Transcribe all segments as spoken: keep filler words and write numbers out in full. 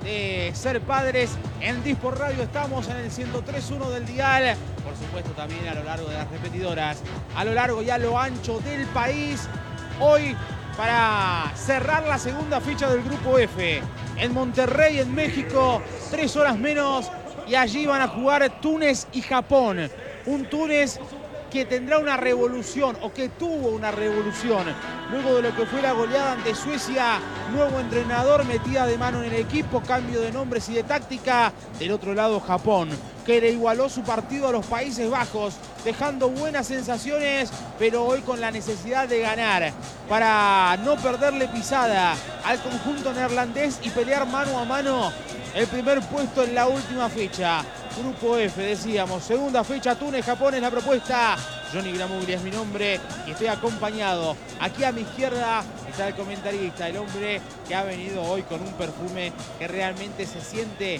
de ser padres. En Disport Radio estamos en el ciento tres punto uno del dial. Por supuesto también a lo largo de las repetidoras, a lo largo y a lo ancho del país. Hoy para cerrar la segunda fecha del Grupo F. En Monterrey, en México, tres horas menos. Y allí van a jugar Túnez y Japón. Un Túnez que tendrá una revolución, o que tuvo una revolución, luego de lo que fue la goleada ante Suecia. Nuevo entrenador, metida de mano en el equipo, cambio de nombres y de táctica. Del otro lado, Japón, que le igualó su partido a los Países Bajos, dejando buenas sensaciones, pero hoy con la necesidad de ganar para no perderle pisada al conjunto neerlandés y pelear mano a mano el primer puesto en la última fecha. Grupo F, decíamos, segunda fecha, Túnez, Japón es la propuesta. Johnny Gramuglia es mi nombre y estoy acompañado. Aquí a mi izquierda está el comentarista, el hombre que ha venido hoy con un perfume que realmente se siente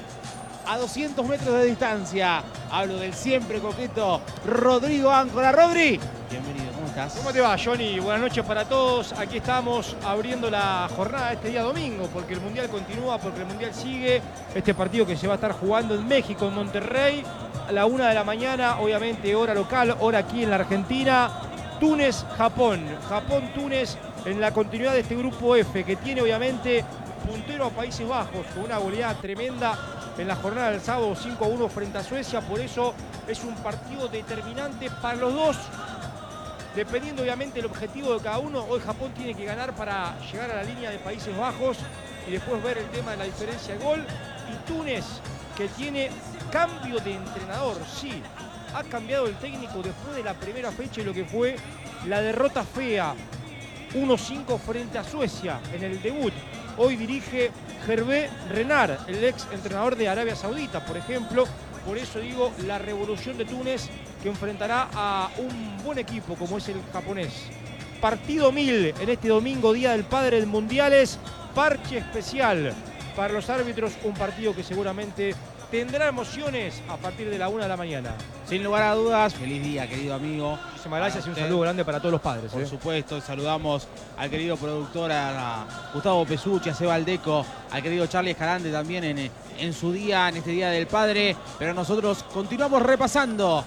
a doscientos metros de distancia. Hablo del siempre coqueto Rodrigo Áncora. Rodri, bienvenido, ¿cómo estás? ¿Cómo te va, Johnny? Buenas noches para todos. Aquí estamos abriendo la jornada este día domingo, porque el Mundial continúa, porque el Mundial sigue. Este partido que se va a estar jugando en México, en Monterrey, a la una de la mañana, obviamente hora local, hora aquí en la Argentina. Túnez, Japón. Japón-Túnez en la continuidad de este Grupo F, que tiene obviamente puntero a Países Bajos, con una goleada tremenda en la jornada del sábado, cinco a uno frente a Suecia. Por eso es un partido determinante para los dos, dependiendo obviamente del objetivo de cada uno. Hoy Japón tiene que ganar para llegar a la línea de Países Bajos y después ver el tema de la diferencia de gol. Y Túnez, que tiene cambio de entrenador, sí, ha cambiado el técnico después de la primera fecha y lo que fue la derrota fea, uno cinco frente a Suecia en el debut. Hoy dirige Hervé Renard, el ex entrenador de Arabia Saudita, por ejemplo. Por eso digo, la revolución de Túnez, que enfrentará a un buen equipo como es el japonés. Partido mil en este domingo, Día del Padre del Mundiales. Parche especial para los árbitros, un partido que seguramente tendrá emociones a partir de la una de la mañana. Sin lugar a dudas, feliz día, querido amigo. Muchísimas gracias y un saludo grande para todos los padres. Por ¿eh? supuesto, saludamos al querido productor, a Gustavo Pesucci, a Seba Aldeco, al querido Charlie Escalante también en, en su día, en este Día del Padre. Pero nosotros continuamos repasando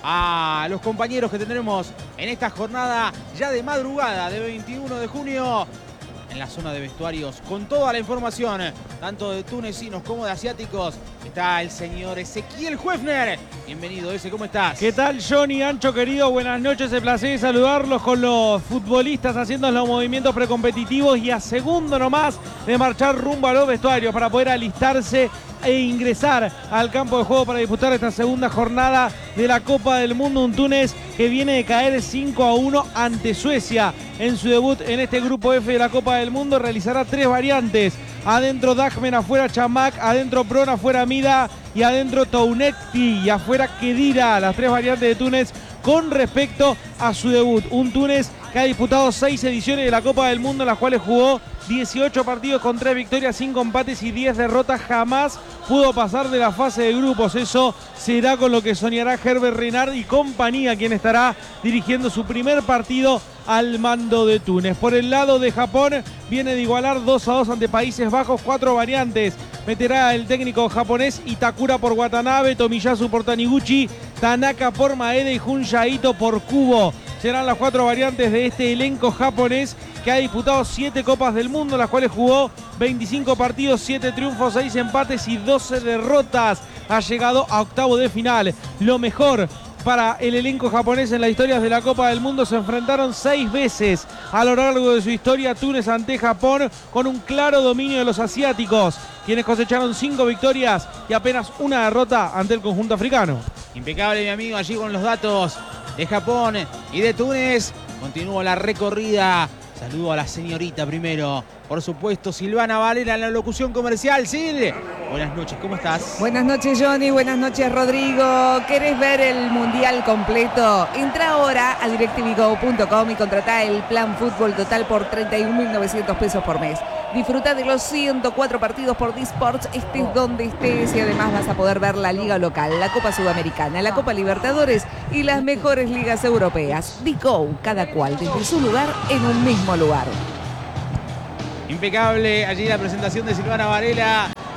a los compañeros que tendremos en esta jornada ya de madrugada de veintiuno de junio. En la zona de vestuarios, con toda la información, tanto de tunecinos como de asiáticos, está el señor Ezequiel Huefner. Bienvenido, Eze, ¿cómo estás? ¿Qué tal, Johnny, Ancho, querido? Buenas noches, el placer de saludarlos con los futbolistas haciendo los movimientos precompetitivos y a segundo nomás de marchar rumbo a los vestuarios para poder alistarse e ingresar al campo de juego para disputar esta segunda jornada de la Copa del Mundo. Un Túnez que viene de caer cinco a uno ante Suecia en su debut en este Grupo F de la Copa del Mundo. Realizará tres variantes: adentro Dagmen, afuera Chamak, adentro Bron, afuera Mida y adentro Tounekti y afuera Kedira. Las tres variantes de Túnez con respecto a su debut. Un Túnez que ha disputado seis ediciones de la Copa del Mundo, en las cuales jugó dieciocho partidos con tres victorias, cinco empates y diez derrotas. Jamás pudo pasar de la fase de grupos. Eso será con lo que soñará Hervé Renard y compañía, quien estará dirigiendo su primer partido al mando de Túnez. Por el lado de Japón, viene de igualar dos a dos ante Países Bajos. Cuatro variantes meterá el técnico japonés: Itakura por Watanabe, Tomiyasu por Taniguchi, Tanaka por Maeda y Junya Ito por Kubo. Serán las cuatro variantes de este elenco japonés, que ha disputado siete Copas del Mundo, las cuales jugó veinticinco partidos, siete triunfos, seis empates y doce derrotas. Ha llegado a octavo de final. Lo mejor para el elenco japonés en las historias de la Copa del Mundo: se enfrentaron seis veces a lo largo de su historia Túnez ante Japón, con un claro dominio de los asiáticos, quienes cosecharon cinco victorias y apenas una derrota ante el conjunto africano. Impecable, mi amigo, allí con los datos de Japón y de Túnez. Continúa la recorrida. Saludo a la señorita primero. Por supuesto, Silvana Valera en la locución comercial. Sil, buenas noches, ¿cómo estás? Buenas noches, Johnny. Buenas noches, Rodrigo. ¿Querés ver el Mundial completo? Entra ahora a directv go punto com y contratá el plan fútbol total por treinta y un mil novecientos pesos por mes. Disfruta de los ciento cuatro partidos por Disports, estés donde estés, y además vas a poder ver la Liga Local, la Copa Sudamericana, la Copa Libertadores y las mejores ligas europeas. D-Go, cada cual desde su lugar en un mismo lugar. Impecable allí la presentación de Silvana Varela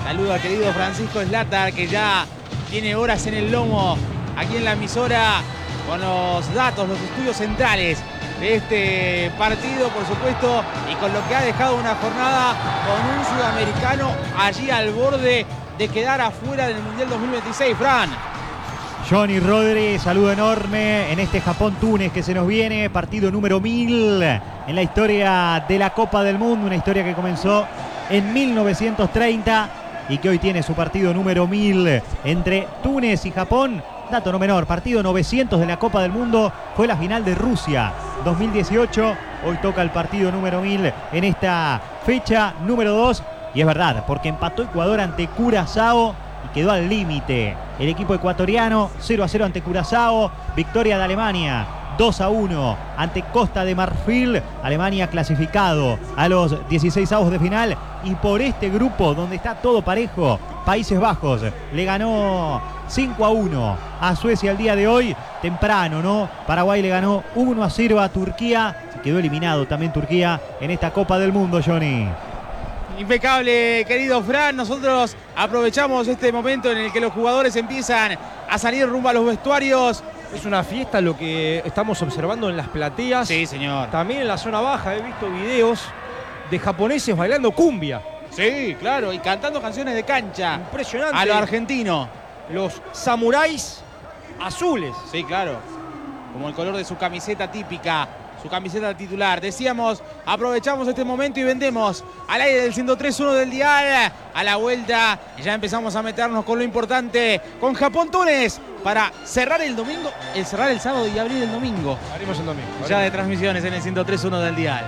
Saludo al querido Francisco Slatar, que ya tiene horas en el lomo aquí en la emisora con los datos, los estudios centrales de este partido, por supuesto, y con lo que ha dejado una jornada con un sudamericano allí al borde de quedar afuera del Mundial dos mil veintiséis. Fran. Johnny Rodríguez, saludo enorme en este Japón-Túnez que se nos viene, partido número mil en la historia de la Copa del Mundo, una historia que comenzó en mil novecientos treinta y que hoy tiene su partido número mil entre Túnez y Japón. Dato no menor, partido novecientos de la Copa del Mundo, fue la final de Rusia dos mil dieciocho, hoy toca el partido número mil en esta fecha número dos, y es verdad, porque empató Ecuador ante Curazao y quedó al límite el equipo ecuatoriano, cero a cero ante Curazao, victoria de Alemania dos a uno ante Costa de Marfil, Alemania clasificado a los dieciseisavos de final, y por este grupo donde está todo parejo, Países Bajos le ganó cinco a uno a Suecia el día de hoy, temprano, ¿no? Paraguay le ganó uno a cero a Turquía, se quedó eliminado también Turquía en esta Copa del Mundo, Johnny. Impecable, querido Fran. Nosotros aprovechamos este momento en el que los jugadores empiezan a salir rumbo a los vestuarios. Es una fiesta lo que estamos observando en las plateas. Sí, señor. También en la zona baja he visto videos de japoneses bailando cumbia. Sí, claro, y cantando canciones de cancha. Impresionante. A lo argentino. Los samuráis azules. Sí, claro. Como el color de su camiseta típica, su camiseta titular. Decíamos, aprovechamos este momento y vendemos al aire del ciento tres punto uno del dial. A la vuelta ya empezamos a meternos con lo importante, con Japón-Túnez, para cerrar el domingo, el cerrar el sábado y abrir el domingo. Abrimos el domingo. Abrimos. Ya de transmisiones en el ciento tres punto uno del dial.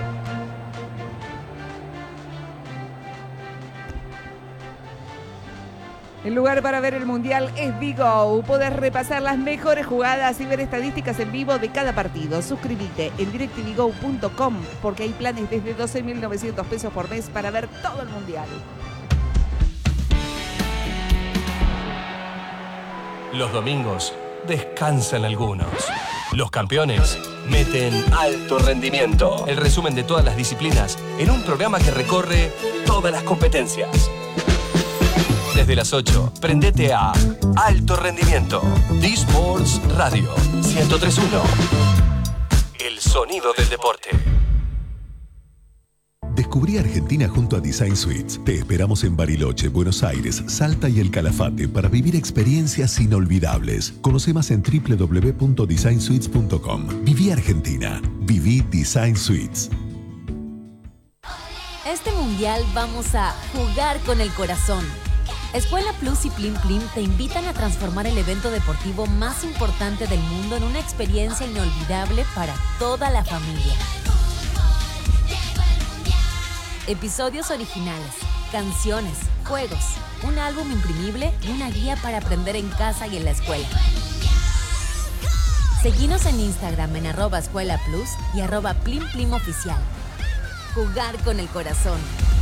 El lugar para ver el Mundial es Bigo. Podés repasar las mejores jugadas y ver estadísticas en vivo de cada partido. Suscríbete en directv go punto com porque hay planes desde doce mil novecientos pesos por mes para ver todo el Mundial. Los domingos descansan algunos. Los campeones meten alto rendimiento. El resumen de todas las disciplinas en un programa que recorre todas las competencias. Desde las ocho, prendete a Alto Rendimiento. D-Sports Radio ciento tres punto uno. El sonido del deporte. Descubrí Argentina junto a Design Suites. Te esperamos en Bariloche, Buenos Aires, Salta y El Calafate para vivir experiencias inolvidables. Conoce más en doble u doble u doble u punto design suites punto com. Viví Argentina. Viví Design Suites. Este mundial vamos a jugar con el corazón. Escuela Plus y Plim Plim te invitan a transformar el evento deportivo más importante del mundo en una experiencia inolvidable para toda la familia. Episodios originales, canciones, juegos, un álbum imprimible y una guía para aprender en casa y en la escuela. Seguinos en Instagram en arroba Escuela Plus y arroba Plim Plim Oficial. Jugar con el corazón.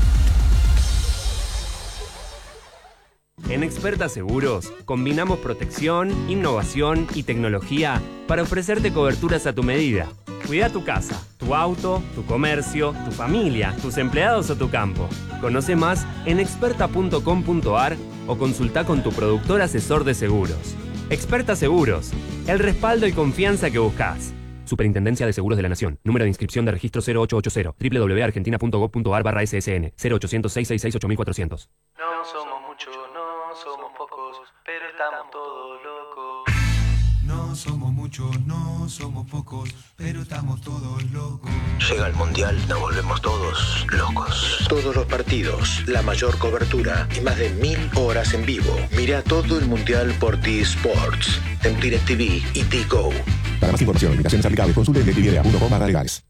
En Experta Seguros, combinamos protección, innovación y tecnología para ofrecerte coberturas a tu medida. Cuida tu casa, tu auto, tu comercio, tu familia, tus empleados o tu campo. Conoce más en experta punto com punto ar o consulta con tu productor asesor de seguros. Experta Seguros, el respaldo y confianza que buscas. Superintendencia de Seguros de la Nación. Número de inscripción de registro cero ocho ocho cero. doble u doble u doble u punto argentina punto gov punto ar barra S S N. cero ochocientos, seiscientos sesenta y seis, ocho mil cuatrocientos. No somos muchos, no somos pocos, pero estamos todos locos. No somos muchos, no somos pocos, pero estamos todos locos. Llega el Mundial, nos volvemos todos locos. Todos los partidos, la mayor cobertura y más de mil horas en vivo. Mira todo el Mundial por D-Sports, en DirecTV y D-Go. Para más información, limitaciones aplicables, consulte directv punto com barra legales.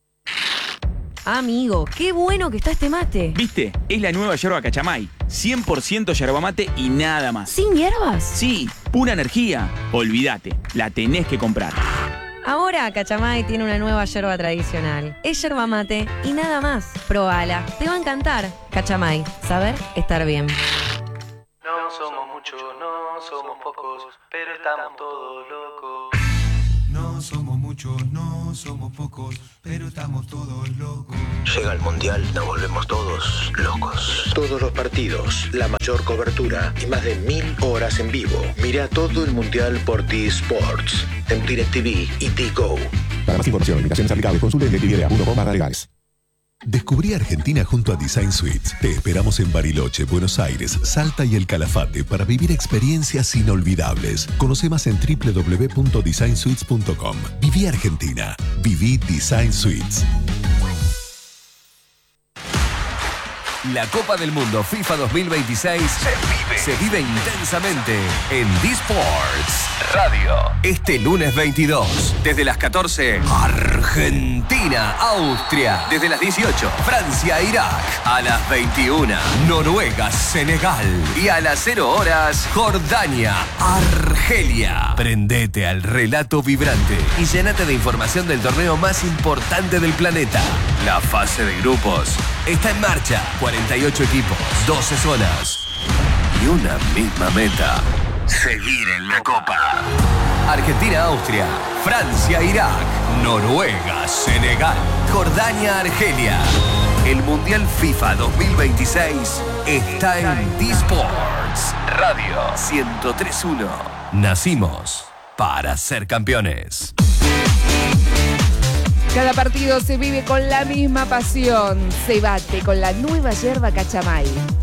Amigo, qué bueno que está este mate. ¿Viste? Es la nueva yerba Cachamay. cien por ciento yerba mate y nada más. ¿Sin hierbas? Sí, pura energía. Olvídate, la tenés que comprar. Ahora Cachamay tiene una nueva yerba tradicional. Es yerba mate y nada más. Probala, te va a encantar. Cachamay, saber estar bien. No somos muchos, no somos pocos, pero estamos todos locos. No somos muchos, no somos pocos, pero estamos todos locos. Llega el Mundial, nos volvemos todos locos. Todos los partidos, la mayor cobertura y más de mil horas en vivo. Mira todo el Mundial por T-Sports, en DirecTV y T-Go. Para más información e invitaciones aplicables, consulte directv punto com barra legales. Descubrí Argentina junto a Design Suites. Te esperamos en Bariloche, Buenos Aires, Salta y El Calafate para vivir experiencias inolvidables. Conoce más en w w w punto design suites punto com. Viví Argentina. Viví Design Suites. La Copa del Mundo FIFA dos mil veintiséis se vive, se vive intensamente en D-Sports Radio. Este lunes veintidós, desde las catorce, Argentina, Austria. Desde las dieciocho, Francia, Irak. A las veintiuna, Noruega, Senegal. Y a las cero horas, Jordania, Argelia. Prendete al relato vibrante y llénate de información del torneo más importante del planeta. La fase de grupos está en marcha. cuarenta y ocho equipos, doce zonas y una misma meta: seguir en la Copa. Argentina, Austria, Francia, Irak, Noruega, Senegal, Jordania, Argelia. El Mundial FIFA dos mil veintiséis está en D-Sports Radio ciento tres punto uno. Nacimos para ser campeones. Cada partido se vive con la misma pasión. Se bate con la nueva yerba Cachamay.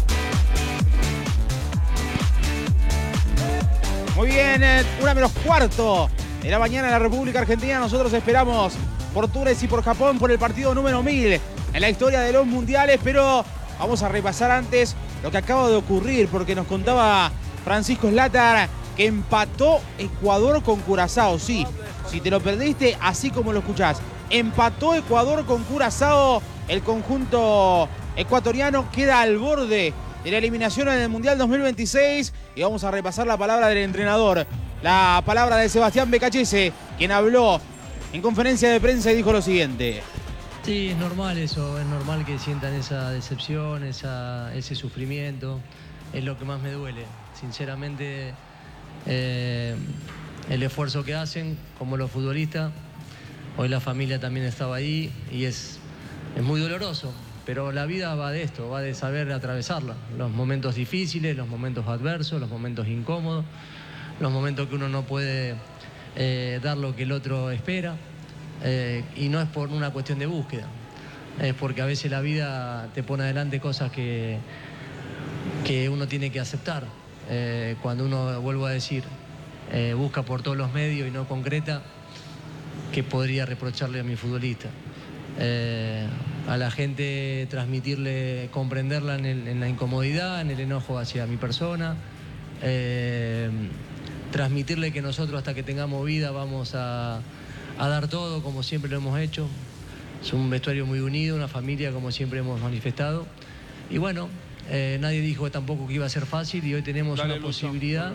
Muy bien, una menos cuarto de la mañana en la República Argentina. Nosotros esperamos por Túnez y por Japón por el partido número mil en la historia de los mundiales. Pero vamos a repasar antes lo que acaba de ocurrir, porque nos contaba Francisco Slatar que empató Ecuador con Curazao. Sí, si te lo perdiste, así como lo escuchás. Empató Ecuador con Curazao. El conjunto ecuatoriano queda al borde de la eliminación en el Mundial dos mil veintiséis. Y vamos a repasar la palabra del entrenador. La palabra de Sebastián Becachese, quien habló en conferencia de prensa y dijo lo siguiente. Sí, es normal eso. Es normal que sientan esa decepción, esa, ese sufrimiento. Es lo que más me duele. Sinceramente, eh, el esfuerzo que hacen como los futbolistas. Hoy la familia también estaba ahí y es, es muy doloroso, pero la vida va de esto, va de saber atravesarla. Los momentos difíciles, los momentos adversos, los momentos incómodos, los momentos que uno no puede eh, dar lo que el otro espera. Eh, y no es por una cuestión de búsqueda, es porque a veces la vida te pone adelante cosas que, que uno tiene que aceptar. Eh, cuando uno, vuelvo a decir, eh, busca por todos los medios y no concreta, que podría reprocharle a mi futbolista. Eh, a la gente transmitirle, comprenderla en, el, en la incomodidad, en el enojo hacia mi persona. Eh, transmitirle que nosotros hasta que tengamos vida vamos a, a dar todo como siempre lo hemos hecho. Es un vestuario muy unido, una familia como siempre hemos manifestado. Y bueno, eh, nadie dijo tampoco que iba a ser fácil y hoy tenemos Dale una lucha, posibilidad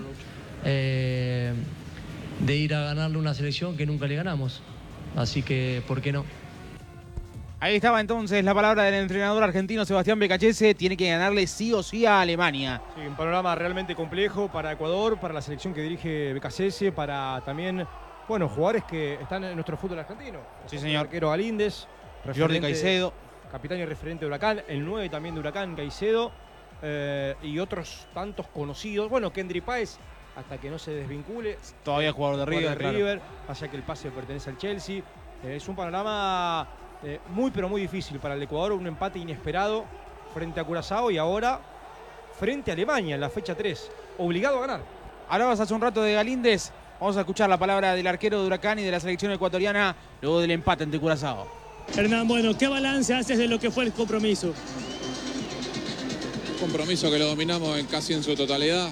eh, de ir a ganarle una selección que nunca le ganamos. Así que, ¿por qué no? Ahí estaba entonces la palabra del entrenador argentino Sebastián Becachese. Tiene que ganarle sí o sí a Alemania. Sí, un panorama realmente complejo para Ecuador, para la selección que dirige Becachese, para también, bueno, jugadores que están en nuestro fútbol argentino. Sí, señor. El arquero Galíndez, Jordi Caicedo, capitán y referente de Huracán, el nueve también de Huracán, Caicedo, eh, y otros tantos conocidos. Bueno, Kendry Páez, hasta que no se desvincule. Todavía jugador de River, de River claro. Allá que el pase pertenece al Chelsea. Eh, es un panorama eh, muy, pero muy difícil para el Ecuador. Un empate inesperado frente a Curazao y ahora frente a Alemania en la fecha tres. Obligado a ganar. Hablabas hace un rato de Galíndez. Vamos a escuchar la palabra del arquero de Huracán y de la selección ecuatoriana luego del empate ante Curazao. Hernán, bueno, ¿qué balance haces de lo que fue el compromiso? Compromiso que lo dominamos en casi en su totalidad,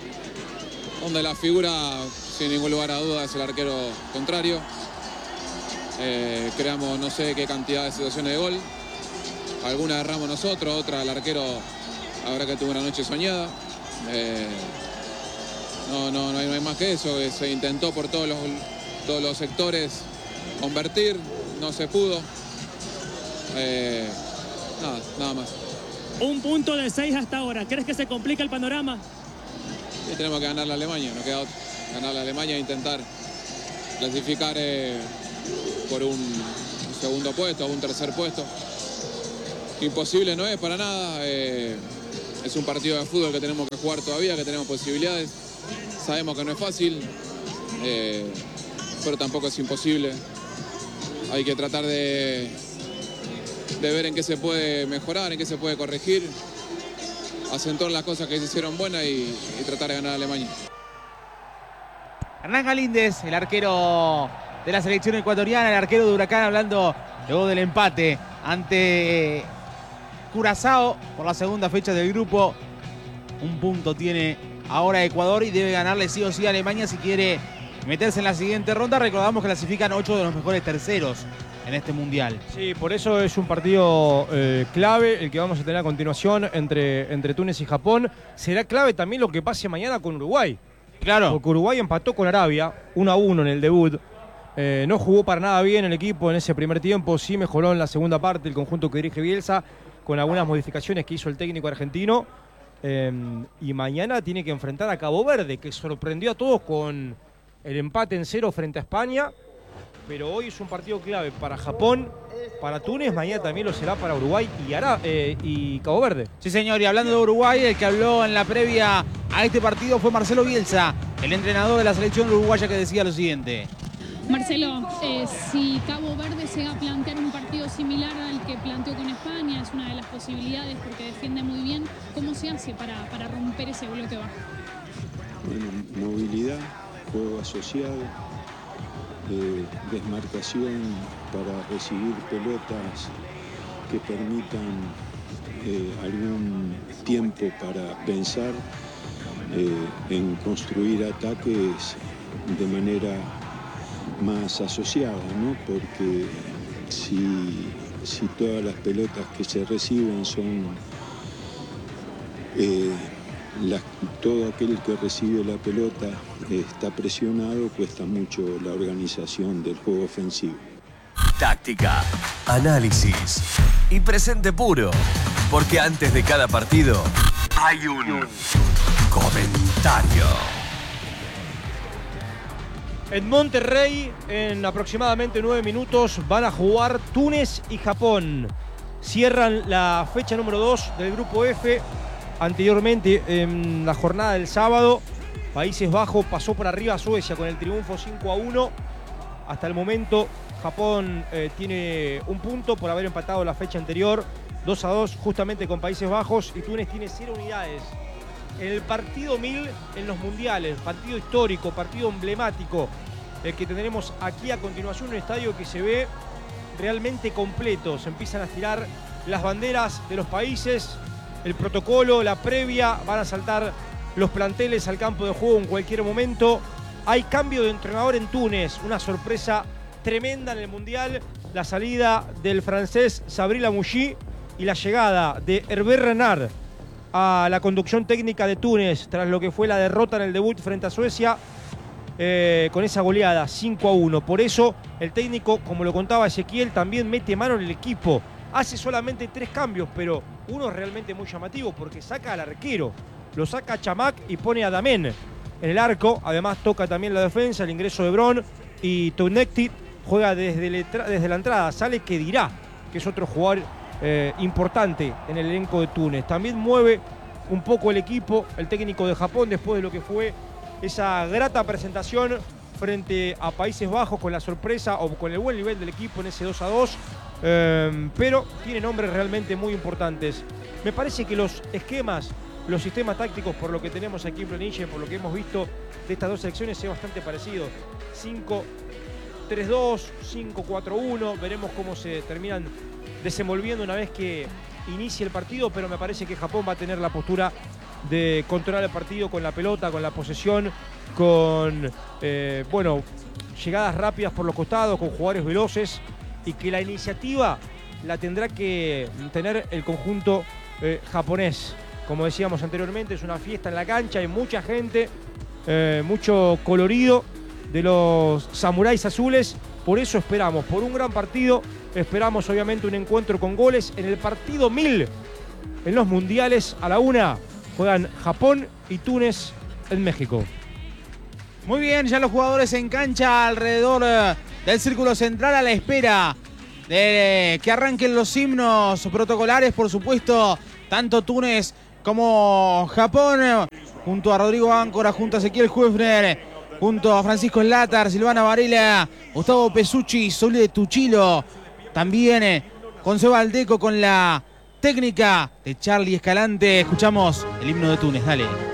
donde la figura, sin ningún lugar a dudas, es el arquero contrario. Eh, creamos no sé qué cantidad de situaciones de gol. Algunas erramos nosotros, otra el arquero, la verdad que tuvo una noche soñada. Eh, no, no, no, hay, no hay más que eso, que se intentó por todos los, todos los sectores convertir, no se pudo. Eh, nada, nada más. Un punto de seis hasta ahora, ¿crees que se complica el panorama? Sí, tenemos que ganar la Alemania, no queda otro. Ganar la Alemania e intentar clasificar eh, por un segundo puesto o un tercer puesto. imposible no es para nada. Eh, es un partido de fútbol que tenemos que jugar todavía, que tenemos posibilidades. Sabemos que no es fácil, eh, pero tampoco es imposible. Hay que tratar de, de ver en qué se puede mejorar, en qué se puede corregir, acentuar las cosas que se hicieron buenas y, y tratar de ganar a Alemania. Hernán Galíndez, el arquero de la selección ecuatoriana, el arquero de Huracán, hablando luego del empate ante Curazao por la segunda fecha del grupo. Un punto tiene ahora Ecuador y debe ganarle sí o sí a Alemania si quiere meterse en la siguiente ronda. Recordamos que clasifican ocho de los mejores terceros en este mundial. Sí, por eso es un partido eh, clave el que vamos a tener a continuación entre, entre Túnez y Japón. Será clave también lo que pase mañana con Uruguay. Claro. Porque Uruguay empató con Arabia uno a uno en el debut. Eh, no jugó para nada bien el equipo en ese primer tiempo. Sí mejoró en la segunda parte el conjunto que dirige Bielsa con algunas modificaciones que hizo el técnico argentino. Eh, y mañana tiene que enfrentar a Cabo Verde, que sorprendió a todos con el empate en cero frente a España. Pero hoy es un partido clave para Japón, para Túnez, mañana también lo será para Uruguay y, Ara, eh, y Cabo Verde. Sí, señor, y hablando de Uruguay, el que habló en la previa a este partido fue Marcelo Bielsa, el entrenador de la selección uruguaya, que decía lo siguiente. Marcelo, eh, si Cabo Verde se va a plantear un partido similar al que planteó con España, es una de las posibilidades porque defiende muy bien, ¿cómo se hace para, para romper ese bloque bajo? Bueno, movilidad, juego asociado, eh, desmarcación para recibir pelotas que permitan eh, algún tiempo para pensar eh, en construir ataques de manera más asociada, ¿no? Porque si, si todas las pelotas que se reciben son eh, la, todo aquel que recibe la pelota eh, está presionado, cuesta mucho la organización del juego ofensivo. Táctica, análisis y presente puro, porque antes de cada partido hay un comentario. En Monterrey, en aproximadamente nueve minutos, van a jugar Túnez y Japón. Cierran la fecha número dos del Grupo F. Anteriormente, en la jornada del sábado, Países Bajos pasó por arriba a Suecia con el triunfo cinco a uno. Hasta el momento, Japón eh, tiene un punto por haber empatado la fecha anterior, dos a dos justamente con Países Bajos, y Túnez tiene cero unidades. En el partido mil en los mundiales, partido histórico, partido emblemático, el que tendremos aquí a continuación, un estadio que se ve realmente completo. Se empiezan a estirar las banderas de los países, el protocolo, la previa, van a saltar los planteles al campo de juego en cualquier momento. Hay cambio de entrenador en Túnez, una sorpresa tremenda en el mundial, la salida del francés Sabri Lamouchi y la llegada de Hervé Renard a la conducción técnica de Túnez tras lo que fue la derrota en el debut frente a Suecia eh, con esa goleada cinco a uno. Por eso el técnico, como lo contaba Ezequiel, también mete mano en el equipo. Hace solamente tres cambios, pero uno es realmente muy llamativo porque saca al arquero, lo saca a Chamac y pone a Damen en el arco. Además toca también la defensa, el ingreso de Bron, y Tounekti juega desde, letra, desde la entrada. Sale Kedirá, que es otro jugador Eh, importante en el elenco de Túnez. También mueve un poco el equipo, el técnico de Japón, después de lo que fue esa grata presentación frente a Países Bajos, con la sorpresa o con el buen nivel del equipo en ese dos a dos, eh, pero tiene nombres realmente muy importantes. Me parece que los esquemas, los sistemas tácticos, por lo que tenemos aquí en planilla, por lo que hemos visto de estas dos selecciones, es bastante parecido. cinco tres dos, cinco cuatro uno, veremos cómo se terminan desenvolviendo una vez que inicie el partido, pero me parece que Japón va a tener la postura de controlar el partido con la pelota, con la posesión, con eh, bueno, llegadas rápidas por los costados, con jugadores veloces, y que la iniciativa la tendrá que tener el conjunto eh, japonés. Como decíamos anteriormente, es una fiesta en la cancha, hay mucha gente, eh, mucho colorido de los samuráis azules. Por eso esperamos, por un gran partido, esperamos obviamente un encuentro con goles. En el partido mil, en los mundiales, a la una, juegan Japón y Túnez en México. Muy bien, ya los jugadores en cancha alrededor del círculo central a la espera de que arranquen los himnos protocolares, por supuesto, tanto Túnez como Japón, junto a Rodrigo Áncora, junto a Ezequiel Huefner, junto a Francisco Slatar, Silvana Varela, Gustavo Pesucci, Sole Tuchilo, también eh, con Seba Aldeco, con la técnica de Charlie Escalante. Escuchamos el himno de Túnez, dale.